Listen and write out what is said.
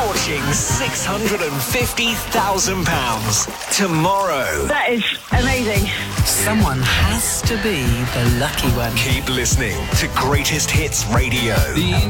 approaching £650,000 tomorrow. That is amazing. Someone has to be the lucky one. Keep listening to Greatest Hits Radio.